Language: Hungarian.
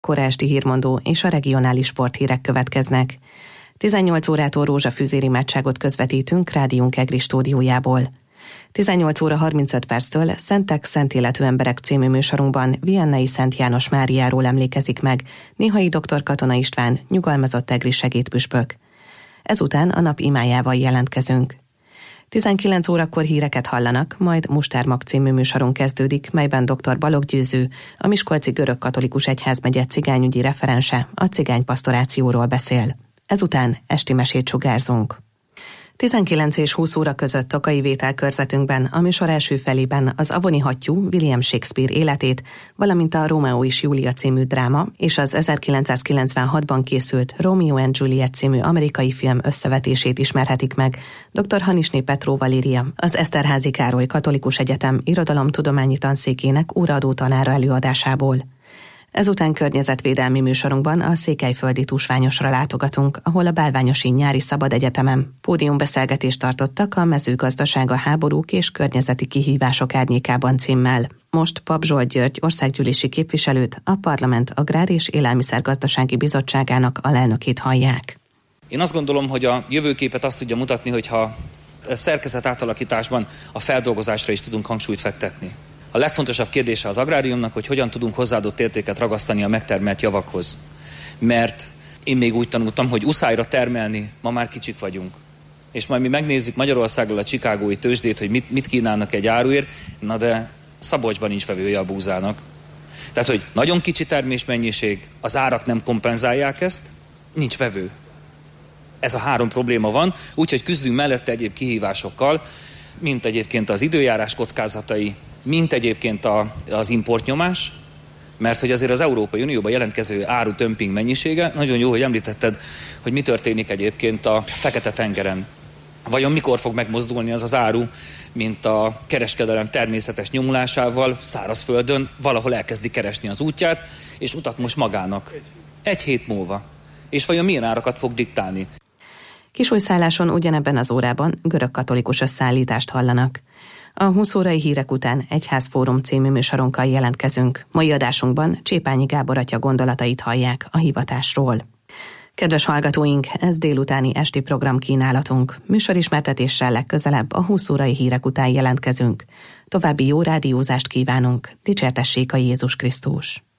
Kora esti hírmondó és a regionális sporthírek következnek. 18 órától rózsafűzéri imádságot közvetítünk Rádiónk Egri stúdiójából. 18 óra 35 perctől Szentek, Szent Életű Emberek című műsorunkban Viannai Szent János Máriáról emlékezik meg Néhai dr. Katona István, nyugalmazott egri segédpüspök. Ezután a nap imájával jelentkezünk. 19 órakor híreket hallanak, majd Mustármag című műsorunk kezdődik, melyben dr. Balogh Győző, a Miskolci Görögkatolikus Egyházmegye cigányügyi referense a cigánypasztorációról beszél. Ezután esti mesét sugárzunk. 19 és 20 óra között Tokai vételkörzetünkben a műsor első felében az Avoni hattyú William Shakespeare életét, valamint a Rómeó és Júlia című dráma és az 1996-ban készült Romeo and Juliet című amerikai film összevetését ismerhetik meg dr. Hanisné Petró Valéria, az Eszterházy Károly Katolikus Egyetem irodalomtudományi tanszékének óraadó tanára előadásából. Ezután környezetvédelmi műsorunkban a Székelyföldi Tusványosra látogatunk, ahol a Bálványosi Nyári Szabad Egyetemen pódiumbeszélgetést tartottak a Mezőgazdaság a háborúk és környezeti kihívások árnyékában címmel. Most Pap Zsolt György országgyűlési képviselőt, a Parlament Agrár- és Élelmiszergazdasági Bizottságának alelnökét hallják. Én azt gondolom, hogy a jövőképet azt tudja mutatni, hogyha a szerkezet átalakításban a feldolgozásra is tudunk hangsúlyt fektetni. A legfontosabb kérdése az agráriumnak, hogy hogyan tudunk hozzáadott értéket ragasztani a megtermelt javakhoz. Mert én még úgy tanultam, hogy uszályra termelni, ma már kicsik vagyunk. És majd mi megnézzük Magyarországról a chicagói tőzsdét, hogy mit kínálnak egy áruért, na de Szabolcsban nincs vevője a búzának. Tehát, hogy nagyon kicsi termésmennyiség, az árak nem kompenzálják ezt, nincs vevő. Ez a három probléma van, úgyhogy küzdünk mellette egyéb kihívásokkal, mint egyébként az időjárás kockázatai, mint egyébként az importnyomás, mert hogy azért az Európai Unióban jelentkező áru dömping mennyisége, nagyon jó, hogy említetted, hogy mi történik egyébként a Fekete-tengeren. Vajon mikor fog megmozdulni az áru, mint a kereskedelem természetes nyomulásával szárazföldön valahol elkezdi keresni az útját, és utat most magának. 1 hét múlva. És vajon milyen árakat fog diktálni? Kisújszálláson ugyanebben az órában görögkatolikus összeállítást hallanak. A 20 órai hírek után Egyházfórum című műsorunkkal jelentkezünk. Mai adásunkban Csépányi Gábor atya gondolatait hallják a hivatásról. Kedves hallgatóink, ez délutáni esti programkínálatunk. Műsorismertetéssel legközelebb a 20 órai hírek után jelentkezünk. További jó rádiózást kívánunk. Dicsértessék a Jézus Krisztus!